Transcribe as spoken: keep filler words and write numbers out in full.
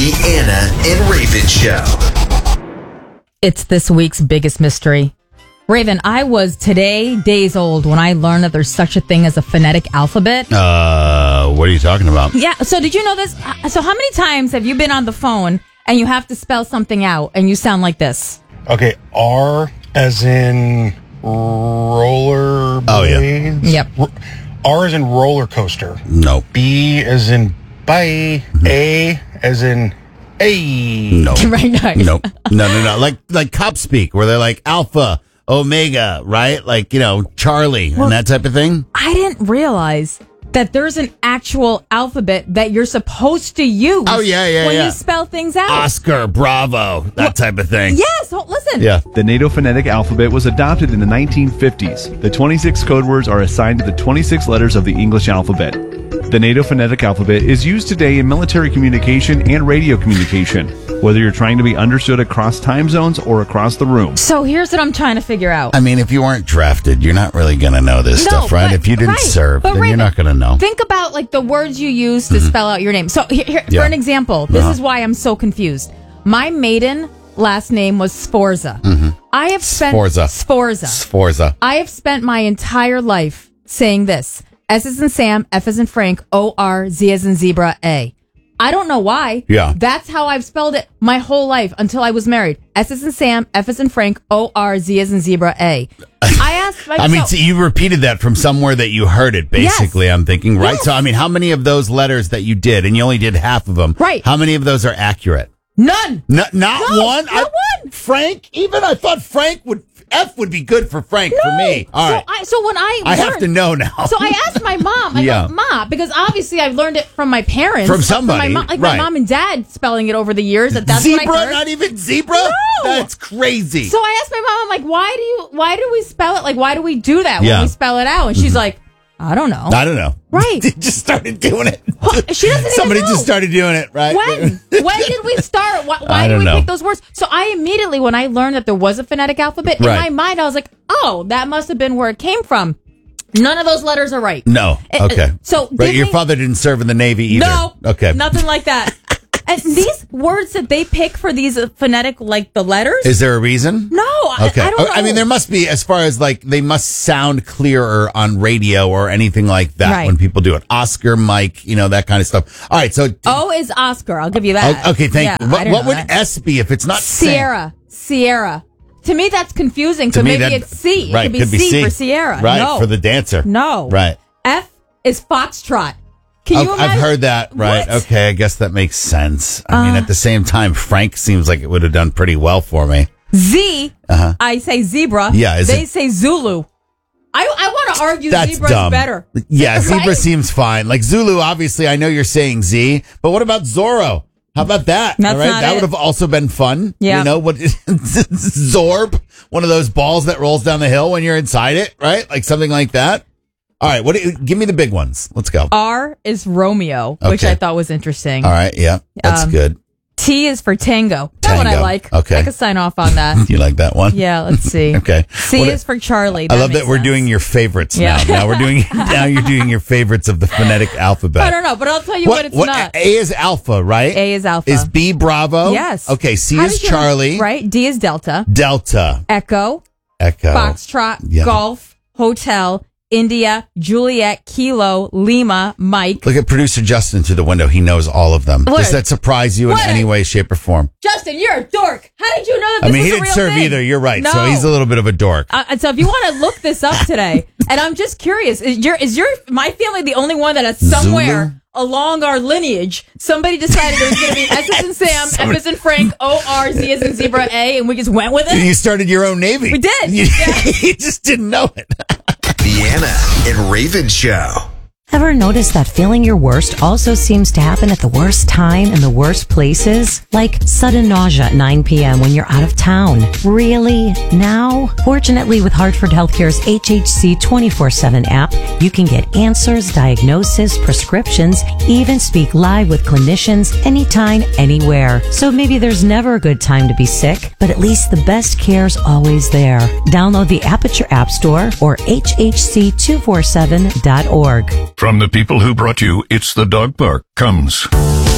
The Anna and Raven Show. It's this week's biggest mystery. Raven, I was today days old when I learned that there's such a thing as a phonetic alphabet. Uh, what are you talking about? Yeah, so did you know this? So how many times have you been on the phone and you have to spell something out and you sound like this? Okay, R as in roller Oh, yeah. blades? Yep. R, R as in roller coaster. No. B as in bye. A as in a. No. Right now. No. No, no, no. Like, like cop speak, where they're like Alpha, Omega, right? Like, you know, Charlie Well, and that type of thing. I didn't realize that there's an actual alphabet that you're supposed to use Oh, yeah, yeah, when yeah. you spell things out. Oscar, Bravo, that Well, type of thing. Yes, oh, listen. Yeah. The NATO phonetic alphabet was adopted in the nineteen fifties. The twenty-six code words are assigned to the twenty-six letters of the English alphabet. The NATO phonetic alphabet is used today in military communication and radio communication, whether you're trying to be understood across time zones or across the room. So here's what I'm trying to figure out. I mean, if you weren't drafted, you're not really going to know this No, stuff, right? but- If you didn't right. serve, But then Raven, you're not going to know. Think about like the words you use to spell out your name. So here, here, Yeah. for an example, this Uh-huh. is why I'm so confused. My maiden last name was Sforza. I have spent Sforza. Sforza. Sforza. I have spent my entire life saying this. S as in Sam, F as in Frank, O R, Z as in zebra, A. I don't know why. Yeah. That's how I've spelled it my whole life until I was married. S as in Sam, F as in Frank, O R, Z as in zebra, A. I asked myself. I mean, so you repeated that from somewhere that you heard it, basically, Yes. I'm thinking, right? Yes. So, I mean, how many of those letters that you did, and you only did half of them, Right. how many of those are accurate? None. No, not No, one? not I- one. Frank? Even? I thought Frank would, F would be good for Frank for me. All so right. I, so when I I have learned- to know now. So I asked my mom, I Yeah. go, Ma, because obviously I've learned it from my parents. From uh, somebody, my mom, like right. my mom and dad spelling it over the years. That that's zebra? what I heard. Not even zebra? No. That's crazy. So I asked my mom, I'm like, why do you, why do we spell it? Like, why do we do that when Yeah. we spell it out? And she's like, I don't know. I don't know. Right. They just started doing it. She doesn't even Somebody know. just started doing it, right? When? When did we start? Why, why I did don't we know. pick those words? So I immediately, when I learned that there was a phonetic alphabet, in Right. my mind, I was like, oh, that must have been where it came from. None of those letters are right. No. Uh, Okay. so right, give your me- father didn't serve in the Navy either. No. Okay. Nothing like that. And these words that they pick for these uh, phonetic, like the letters? Is there a reason? no. I, Okay. I don't know. I mean, there must be, as far as like, they must sound clearer on radio or anything like that Right. when people do it. Oscar, Mike, you know, that kind of stuff. All right. So, O is Oscar. I'll give you that. Oh, okay. Thank Yeah, you. I What, didn't what know would that. S be if it's not Sam? Sierra. Sierra. To me, that's confusing. To So me, maybe that- it's C. Right. It could be, C, for Sierra. Right. No. For the dancer. No. Right. F is Foxtrot. Can you I've, imagine? I've heard that. Right. What? Okay. I guess that makes sense. I mean, Uh. at the same time, Frank seems like it would have done pretty well for me. Z, Uh-huh. I say zebra. Yeah, is they it- say Zulu. I, I want to argue That's zebra's dumb. better. Yeah, zebra Right? seems fine. Like Zulu, obviously, I know you're saying Z, but what about Zorro? How about that? That's All right, not that it. would have also been fun. Yeah. You know what? Zorb, one of those balls that rolls down the hill when you're inside it, right? Like something like that. All right, what? Do you, give me the big ones. Let's go. R is Romeo, which Okay. I thought was interesting. All right, yeah, that's Um, good. T is for Tango. That's what I Tango. like. Okay. I could sign off on that. You like that one? Yeah, let's see. Okay. C What- is for Charlie. I love makes that we're sense. doing your favorites Yeah. now. Now we're doing now you're doing your favorites of the phonetic alphabet. I don't know, but I'll tell you what, it's not. A is Alpha, right? A is Alpha. Is B Bravo? Yes. Okay. C How is did you- Charlie. Right. D is Delta. Delta. Echo. Echo. Foxtrot. Yeah. Golf. Hotel. India. Juliet. Kilo. Lima. Mike. Look at producer Justin through the window. He knows all of them. What? Does that surprise you in What? any way, shape, or form? Justin, you're a dork. How did you know that I this mean, was he a didn't real serve thing? either. You're right. No. So he's a little bit of a dork. Uh, so if you want to look this up today, and I'm just curious, is your is your my family the only one that has somewhere Zulu? along our lineage somebody decided it was going to be S as in Sam, Somebody- F as in Frank, O R Z as in zebra, A, and we just went with it? You started your own Navy. We did. You, Yeah. you just didn't know it. The Anna and Raven Show. Ever notice that feeling your worst also seems to happen at the worst time in the worst places? Like sudden nausea at nine p.m. when you're out of town. Really? Now? Fortunately, with Hartford Healthcare's H H C twenty-four seven app, you can get answers, diagnosis, prescriptions, even speak live with clinicians anytime, anywhere. So maybe there's never a good time to be sick, but at least the best care's always there. Download the app at your app store or H H C two forty-seven dot org. From the people who brought you It's the Dog Park comes